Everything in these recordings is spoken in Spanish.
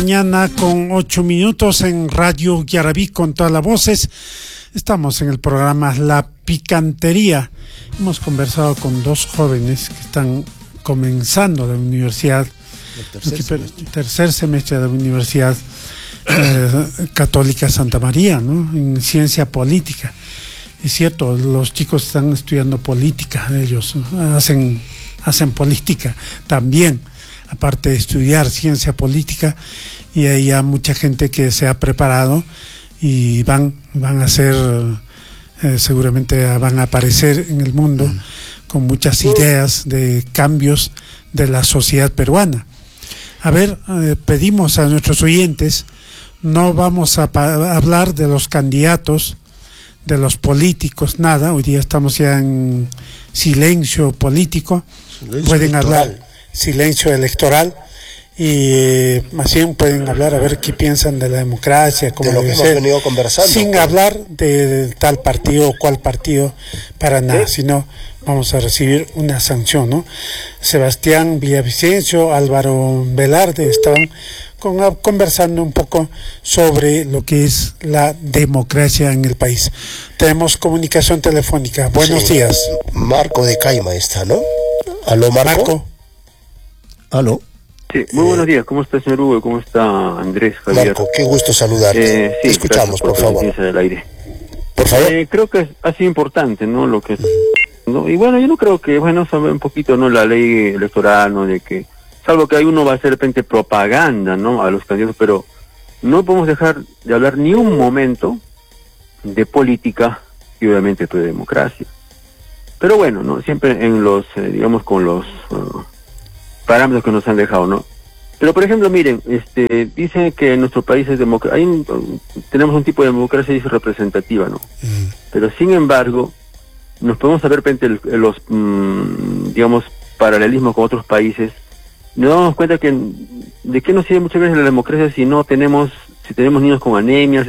mañana con 8 minutos en Radio Yarabí con todas las voces. Estamos en el programa La Picantería. Hemos conversado con dos jóvenes que están comenzando la universidad, tercer semestre de la Universidad Católica Santa María, ¿no? En ciencia política. Es cierto, los chicos están estudiando política, ellos hacen política también, aparte de estudiar ciencia política, y hay ya mucha gente que se ha preparado y van a ser, seguramente van a aparecer en el mundo con muchas ideas de cambios de la sociedad peruana. A ver, pedimos a nuestros oyentes, no vamos a hablar de los candidatos, de los políticos, nada. Hoy día estamos ya en silencio político. Pueden hablar, silencio electoral, y más bien pueden hablar a ver qué piensan de la democracia, como de lo que hemos venido conversando, sin hablar de tal partido o cual partido, para nada, sino vamos a recibir una sanción, ¿no? Sebastián Villavicencio, Álvaro Velarde estaban conversando un poco sobre lo que es la democracia en el país. Tenemos comunicación telefónica. Buenos días. Marco de Caima está, ¿no? ¿Aló, Marco? ¿Aló? Sí, muy buenos días. ¿Cómo está, señor Hugo? ¿Cómo está, Andrés, Javier? Marco, qué gusto saludarte. Sí, te escuchamos, por favor. Del aire. Por favor. Creo que ha sido importante, ¿no? Lo que, ¿no? Y bueno, yo no creo que, bueno, sabe un poquito, ¿no? La ley electoral, ¿no? De que, salvo que ahí uno va a hacer de repente propaganda, ¿no? A los candidatos, pero no podemos dejar de hablar ni un momento de política y obviamente de democracia. Pero bueno, ¿no? Siempre en los, digamos, con los parámetros que nos han dejado, ¿no? Pero por ejemplo, miren, dicen que en nuestro país es tenemos un tipo de democracia representativa, ¿no? Pero sin embargo, nos podemos saber de repente los, digamos, paralelismos con otros países. Nos damos cuenta que de qué nos sirve muchas veces la democracia si tenemos niños con anemia,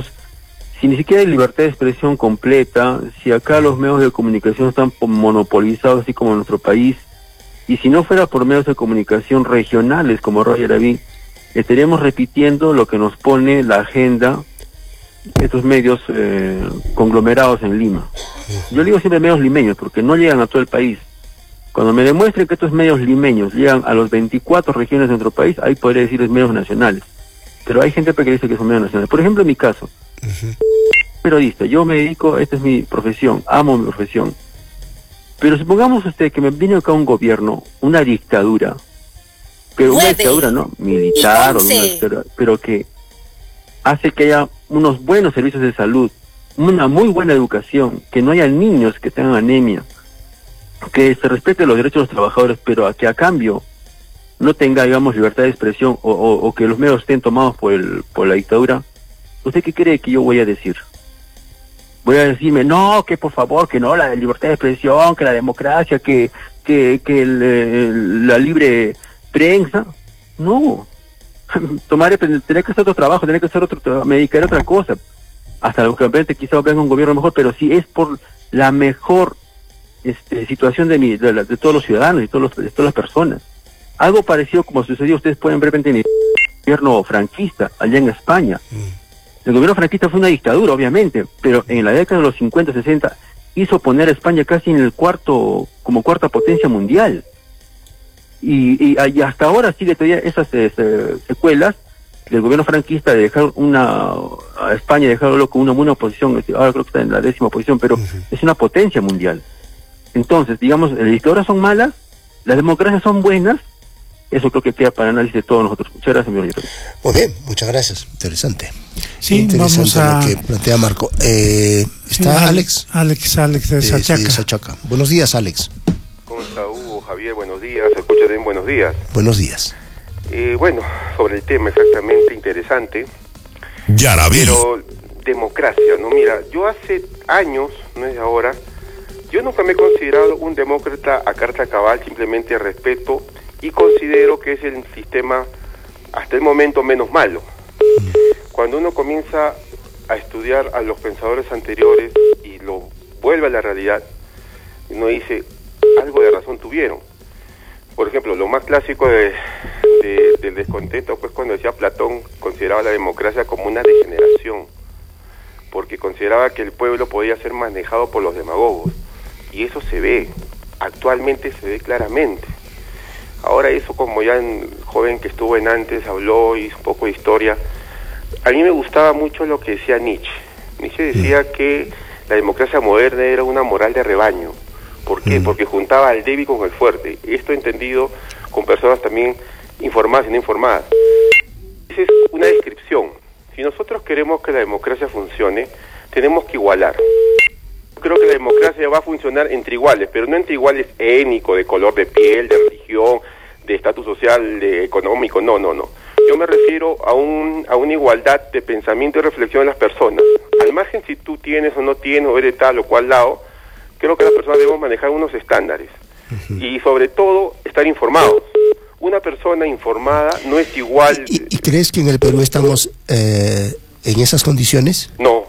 si ni siquiera hay libertad de expresión completa, si acá los medios de comunicación están monopolizados así como en nuestro país, y si no fuera por medios de comunicación regionales como Radio Yarabí, estaríamos repitiendo lo que nos pone la agenda estos medios conglomerados en Lima. Yo digo siempre medios limeños porque no llegan a todo el país. Cuando me demuestren que estos medios limeños llegan a los 24 regiones de nuestro país, ahí podría decir medios nacionales. Pero hay gente que dice que son medios nacionales. Por ejemplo, en mi caso, periodista, yo me dedico, esta es mi profesión, amo mi profesión. Pero supongamos que me viene acá un gobierno, una dictadura, pero una dictadura, ¿no? Militar, o una dictadura, pero que hace que haya unos buenos servicios de salud, una muy buena educación, que no haya niños que tengan anemia, que se respete los derechos de los trabajadores, pero que a cambio no tenga, digamos, libertad de expresión o que los medios estén tomados por la dictadura. ¿Usted qué cree que yo voy a decir? Voy a decirme, no, que por favor, que no, la libertad de expresión, que la democracia, que la libre prensa. No. Tener que hacer otro trabajo, me dedicaré a otra cosa. Hasta lo que obviamente quizá venga un gobierno mejor, pero si es por la mejor situación de todos los ciudadanos y de todas las personas. Algo parecido como sucedió, ustedes pueden ver en el gobierno franquista allá en España. El gobierno franquista fue una dictadura, obviamente, pero en la década de los 50, 60 hizo poner a España casi en el como cuarta potencia mundial. Y hasta ahora sigue todavía esas secuelas del gobierno franquista de dejar a España, dejarlo con una buena posición. Ahora creo que está en la 10ª posición, pero es una potencia mundial. Entonces, digamos, las dictaduras son malas, las democracias son buenas. Eso creo que queda para análisis de todos nosotros. Muchas gracias, señor director. Muy bien, muchas gracias. Interesante. Sí, interesante vamos a... lo que plantea Marco. ¿Está Alex? Alex de Sachaca. Sachaca. Buenos días, Alex. ¿Cómo está, Hugo? Javier, buenos días. ¿Se escucha bien? Buenos días. Buenos días. Bueno, sobre el tema exactamente interesante. Yarabí. Pero democracia, ¿no? Mira, yo hace años, no es ahora, yo nunca me he considerado un demócrata a carta cabal, simplemente respeto y considero que es el sistema hasta el momento menos malo. Cuando uno comienza a estudiar a los pensadores anteriores y lo vuelve a la realidad, uno dice, algo de razón tuvieron. Por ejemplo, lo más clásico de del descontento, pues cuando decía Platón, consideraba la democracia como una degeneración, porque consideraba que el pueblo podía ser manejado por los demagogos, y eso se ve, actualmente se ve claramente. Ahora eso, como ya el joven que estuvo en antes habló, hizo un poco de historia, a mí me gustaba mucho lo que decía Nietzsche. Nietzsche decía que la democracia moderna era una moral de rebaño. ¿Por qué? Porque juntaba al débil con el fuerte. Esto entendido con personas también informadas y no informadas. Esa es una descripción. Si nosotros queremos que la democracia funcione, tenemos que igualar. Creo que la democracia va a funcionar entre iguales, pero no entre iguales étnicos, de color de piel, de religión, de estatus social, de económico, no. Yo me refiero a una igualdad de pensamiento y reflexión de las personas. Al margen si tú tienes o no tienes, o eres tal o cual lado, creo que las personas debemos manejar unos estándares. Y sobre todo, estar informados. Una persona informada no es igual... ¿Y crees que en el Perú estamos en esas condiciones? No.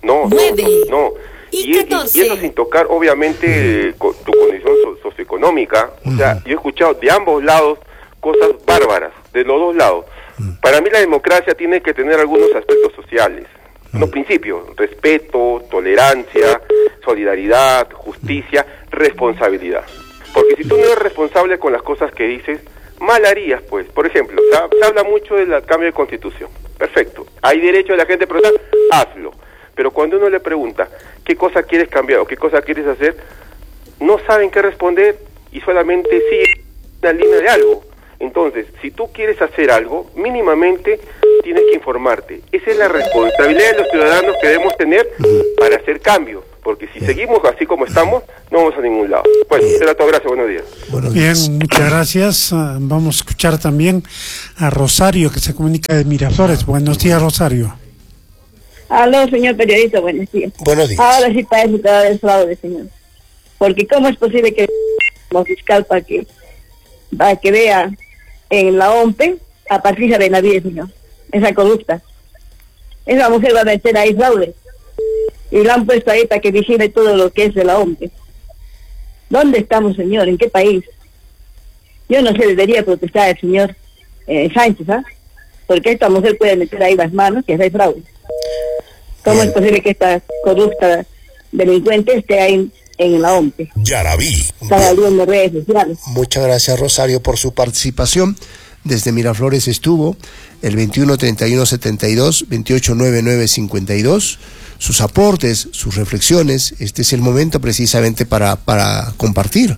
Y eso sin tocar, obviamente, tu condición socioeconómica. O sea, yo he escuchado de ambos lados cosas bárbaras, de los dos lados. Para mí la democracia tiene que tener algunos aspectos sociales. Los principios: respeto, tolerancia, solidaridad, justicia, responsabilidad. Porque si tú no eres responsable con las cosas que dices, mal harías, pues. Por ejemplo, se habla mucho del cambio de constitución. Perfecto. ¿Hay derecho de la gente a protestar? Hazlo. Pero cuando uno le pregunta qué cosa quieres cambiar o qué cosa quieres hacer, no saben qué responder y solamente siguen una línea de algo. Entonces, si tú quieres hacer algo, mínimamente tienes que informarte. Esa es la responsabilidad de los ciudadanos que debemos tener para hacer cambios. Porque si seguimos así como estamos, no vamos a ningún lado. Bueno, será todo. Gracias, buenos días. Bien, muchas gracias. Vamos a escuchar también a Rosario, que se comunica de Miraflores. Buenos días, Rosario. Aló, señor periodista, buenos días. Buenos días. Ahora sí parece cada vez fraude, señor. Porque ¿cómo es posible que como fiscal para que vea en la OMPE a Patricia Benavides, señor? Esa corrupta. Esa mujer va a meter ahí fraude. Y la han puesto ahí para que vigile todo lo que es de la OMPE. ¿Dónde estamos, señor? ¿En qué país? Yo no sé, debería protestar el señor Sánchez, ¿ah? Porque esta mujer puede meter ahí las manos y hacer fraude. ¿Cómo es posible que esta corrupta delincuente esté ahí en la OMPE? Yarabí. Está saliendo en redes sociales. Muchas gracias, Rosario, por su participación. Desde Miraflores estuvo el 21-31-72, 28-99-52. Sus aportes, sus reflexiones. Este es el momento precisamente para compartir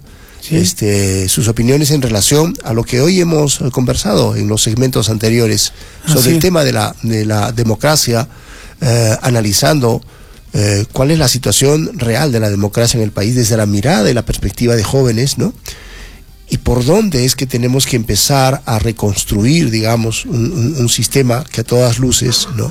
sus opiniones en relación a lo que hoy hemos conversado en los segmentos anteriores sobre el tema de la democracia, analizando cuál es la situación real de la democracia en el país desde la mirada y la perspectiva de jóvenes, ¿no? Y por dónde es que tenemos que empezar a reconstruir, digamos, un sistema que a todas luces, ¿no?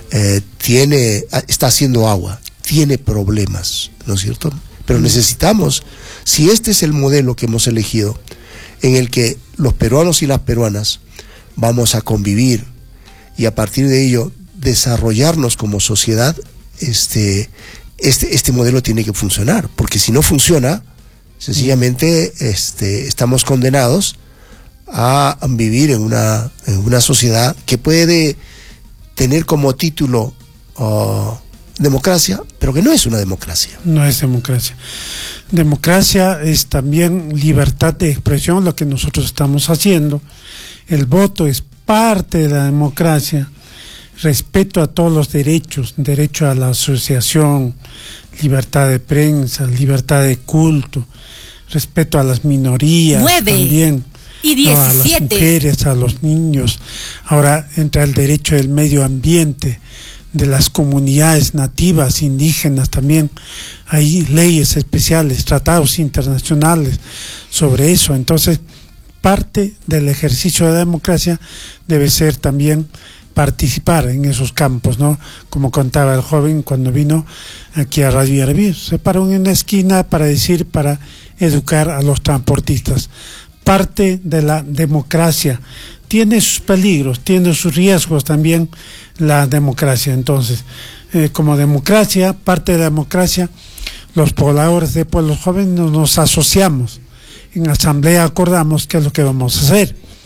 Está haciendo agua, tiene problemas, ¿no es cierto? Pero necesitamos, si este es el modelo que hemos elegido, en el que los peruanos y las peruanas vamos a convivir y a partir de ello desarrollarnos como sociedad, este modelo tiene que funcionar, porque si no funciona, sencillamente estamos condenados a vivir en una sociedad que puede tener como título democracia, pero que no es una democracia. No es democracia. Democracia es también libertad de expresión, lo que nosotros estamos haciendo. El voto es parte de la democracia. Respeto a todos los derechos, derecho a la asociación, libertad de prensa, libertad de culto, respeto a las minorías 9 también, y 17. a las mujeres, a los niños. Ahora entra el derecho del medio ambiente, de las comunidades nativas, indígenas también. Hay leyes especiales, tratados internacionales sobre eso. Entonces, parte del ejercicio de la democracia debe ser también participar en esos campos, ¿no? Como contaba el joven cuando vino aquí a Radio Yarabí, se paró en una esquina para educar a los transportistas. Parte de la democracia. Tiene sus peligros, tiene sus riesgos también la democracia. Entonces, como democracia, parte de la democracia, los pobladores de pueblos jóvenes nos asociamos. En asamblea acordamos qué es lo que vamos a hacer.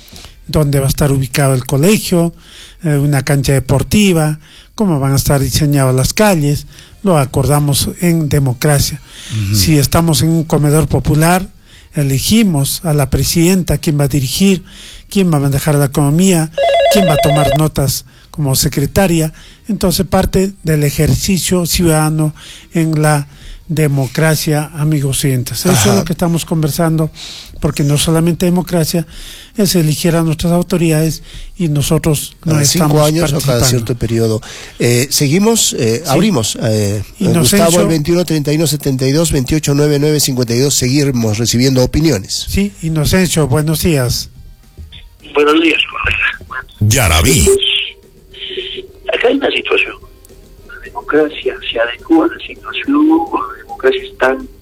dónde va a estar ubicado el colegio, una cancha deportiva, cómo van a estar diseñadas las calles. Lo acordamos en democracia. Si estamos en un comedor popular, elegimos a la presidenta, quién va a dirigir, quién va a manejar la economía, quién va a tomar notas como secretaria. Entonces parte del ejercicio ciudadano en la democracia, amigos oyentes. Eso es lo que estamos conversando, porque no solamente democracia es elegir a nuestras autoridades y nosotros no estamos 5 años o cada participando. cierto periodo. Seguimos, abrimos. Gustavo, el 21-31-72, 28-99-52, seguimos recibiendo opiniones. Sí, Inocencio, buenos días. Buenos días, colega. Yarabí. Acá hay una situación. La democracia se adecua a la situación, la democracia es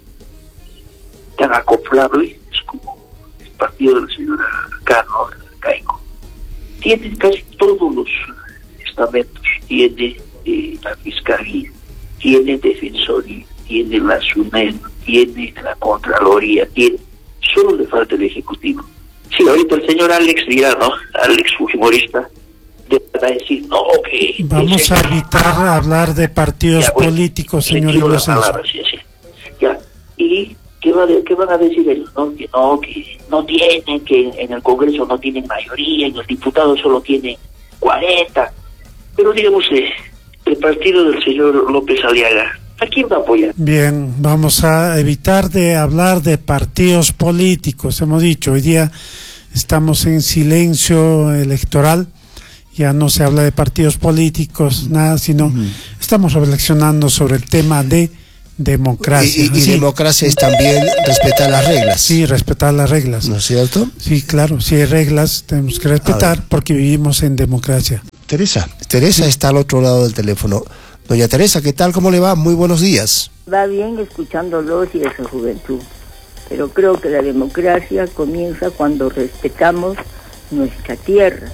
tan acoplable, es como el partido de la señora Cano, Caico. Tiene casi todos los estamentos, tiene la Fiscalía, tiene Defensoría, tiene la SUNED, tiene la Contraloría, solo le falta el Ejecutivo. Sí, ahorita el señor Alex dirá, ¿no? Alex Fujimorista, va a decir, no, que... Vamos a evitar hablar de partidos políticos, señor Inocencio. Ya, ¿y qué van a decir ellos? ¿No? Que no tienen, que en el Congreso no tienen mayoría, y los diputados solo tienen 40. Pero digamos, el partido del señor López Aliaga, ¿a quién va a apoyar? Bien, vamos a evitar de hablar de partidos políticos. Hemos dicho, hoy día estamos en silencio electoral, ya no se habla de partidos políticos, nada, sino estamos reflexionando sobre el tema de democracia. Y democracia es también respetar las reglas. Sí, respetar las reglas. ¿No es cierto? Sí, claro, si hay reglas tenemos que respetar porque vivimos en democracia. Teresa está al otro lado del teléfono. Doña Teresa, ¿qué tal? ¿Cómo le va? Muy buenos días. Va bien escuchándolos y esa juventud, pero creo que la democracia comienza cuando respetamos nuestra tierra.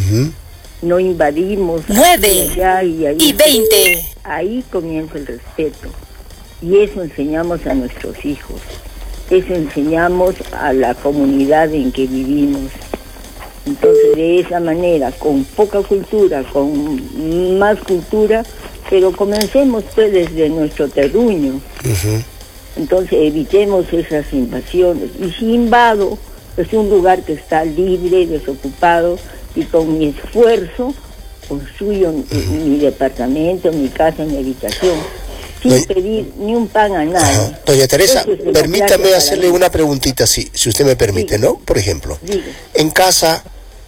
No invadimos 9 allá y ahí, y 20. Ahí comienza el respeto. Y eso enseñamos a nuestros hijos. Eso enseñamos a la comunidad en que vivimos. Entonces, de esa manera, con poca cultura, con más cultura, pero comencemos pues desde nuestro terruño. Entonces, evitemos esas invasiones. Y si invado, es un lugar que está libre, desocupado, y con mi esfuerzo construyo mi departamento, mi casa, mi habitación, sin pedir ni un pan a nadie. Doña Teresa, permítame hacerle una preguntita, si usted me permite, ¿no? Por ejemplo, en casa,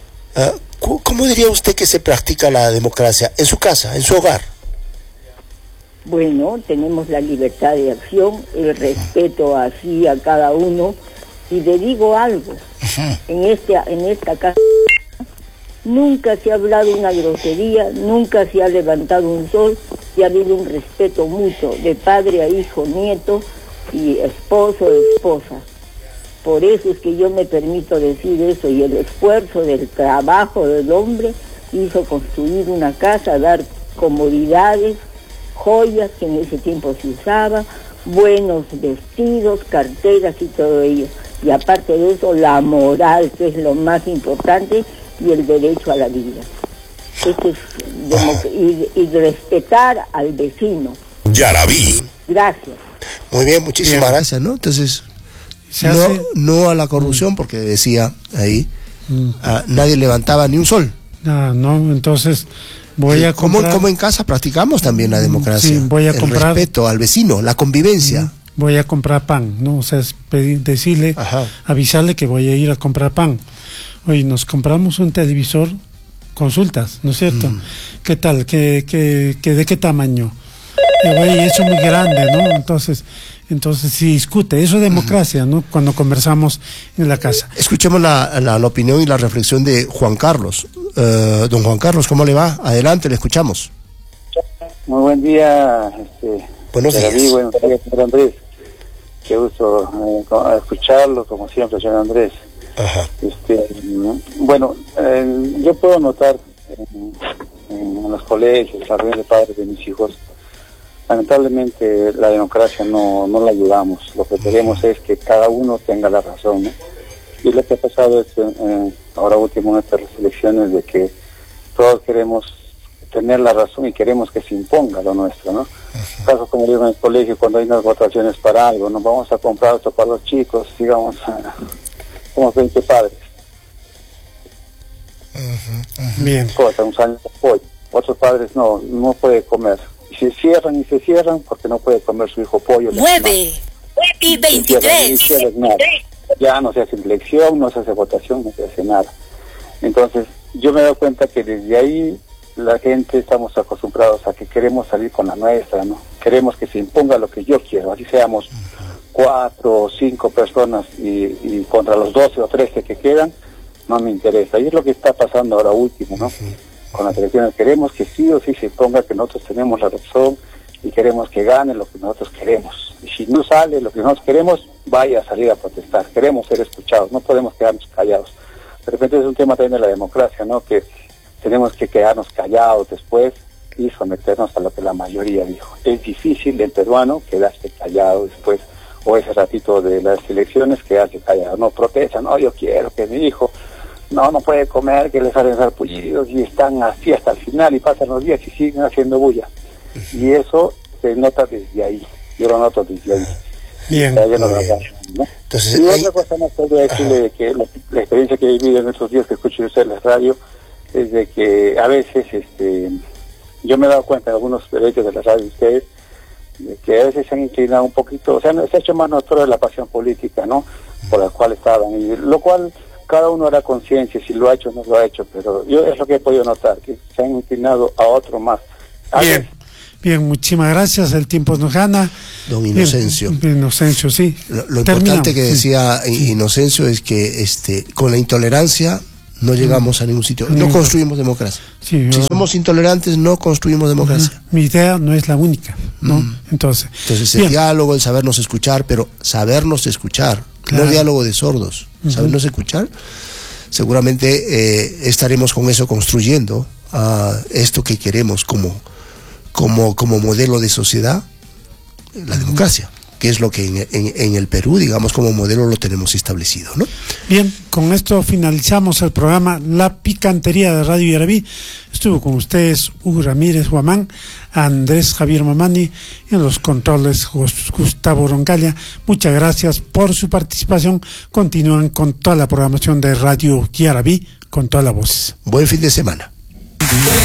¿cómo diría usted que se practica la democracia? En su casa, en su hogar. Bueno, tenemos la libertad de acción, el respeto así a cada uno, y le digo algo, en esta casa nunca se ha hablado una grosería, nunca se ha levantado un sol, y ha habido un respeto mutuo de padre a hijo, nieto y esposo, esposa. Por eso es que yo me permito decir eso, y el esfuerzo del trabajo del hombre hizo construir una casa, dar comodidades, joyas que en ese tiempo se usaba, buenos vestidos, carteras y todo ello. Y aparte de eso, la moral, que es lo más importante, y el derecho a la vida. Esto es y respetar al vecino. Yarabí. Gracias. Muy bien, muchísimas gracias, ¿no? Entonces, no a la corrupción, porque decía ahí, nadie levantaba ni un sol. No, entonces voy a comprar... Como en casa practicamos también la democracia. Sí, voy a comprar... El respeto al vecino, la convivencia. Voy a comprar pan, ¿no? O sea, es decirle, avisarle que voy a ir a comprar pan. Oye, nos compramos un televisor, consultas, ¿no es cierto? ¿Qué tal? ¿De qué tamaño? Oye, eso es muy grande, ¿no? Entonces se discute. Eso es democracia, ¿no? Cuando conversamos en la casa. Escuchemos la opinión y la reflexión de Juan Carlos. Don Juan Carlos, ¿cómo le va? Adelante, le escuchamos. Muy buen día. Buenos días. Buenos días, señor Andrés. Qué gusto escucharlo, como siempre, señor Andrés. Bueno, yo puedo notar en los colegios, las reuniones de padres de mis hijos, lamentablemente la democracia no la ayudamos. Lo que queremos es que cada uno tenga la razón, ¿no? Y lo que ha pasado es, ahora último en estas elecciones, de que todos queremos tener la razón y queremos que se imponga lo nuestro, ¿no? Caso como digo en el colegio, cuando hay unas votaciones para algo, nos vamos a comprar esto para los chicos, digamos, somos 20 padres. Bien. Cosa, un sándwich de pollo. Otros padres no puede comer. Y se cierran porque no puede comer su hijo pollo. 9 y 23. Ya no se hace elección, no se hace votación, no se hace nada. Entonces, yo me doy cuenta que desde ahí la gente estamos acostumbrados a que queremos salir con la nuestra, ¿no? Queremos que se imponga lo que yo quiero, así seamos 4 o 5 personas y contra los 12 o 13 que quedan, no me interesa. Y es lo que está pasando ahora último, ¿no? Con las elecciones queremos que sí o sí se imponga que nosotros tenemos la razón y queremos que gane lo que nosotros queremos. Y si no sale lo que nosotros queremos, vaya a salir a protestar. Queremos ser escuchados, no podemos quedarnos callados. De repente es un tema también de la democracia, ¿no? Que tenemos que quedarnos callados después y someternos a lo que la mayoría dijo. Es difícil el peruano quedarse callado después, o ese ratito de las elecciones quedarse callado. No protestan, no, yo quiero que mi hijo no puede comer, que les salen sarpullidos, y están así hasta el final y pasan los días y siguen haciendo bulla. Y eso se nota desde ahí, yo lo noto desde ahí. Bien. ¿No? Entonces, y otra cosa más que voy a decirle, que la experiencia que he vivido en estos días que escucho usted en la radio, es de que a veces yo me he dado cuenta de algunos derechos de la radio de ustedes, de que a veces se han inclinado un poquito, o sea, se ha hecho más notoria la pasión política, ¿no? Por la cual estaban, y lo cual cada uno hará conciencia si lo ha hecho o no lo ha hecho, pero yo es lo que he podido notar, que se han inclinado a otro más. Bien, muchísimas gracias, el tiempo nos gana. Don Inocencio. Inocencio, sí. Lo importante que decía Inocencio es que con la intolerancia no llegamos a ningún sitio, no construimos democracia. Si somos intolerantes, no construimos democracia. Mi idea no es la única, ¿no? Entonces el diálogo, el sabernos escuchar, pero sabernos escuchar, no diálogo de sordos, sabernos escuchar, seguramente estaremos con eso construyendo esto que queremos como modelo de sociedad, la democracia, que es lo que en el Perú, digamos, como modelo lo tenemos establecido, ¿no? Bien, con esto finalizamos el programa La Picantería de Radio Yarabí. Estuvo con ustedes Hugo Ramírez Guamán, Andrés Javier Mamani, y en los controles Gustavo Roncaglia. Muchas gracias por su participación. Continúan con toda la programación de Radio Yarabí, con toda la voz. Buen fin de semana.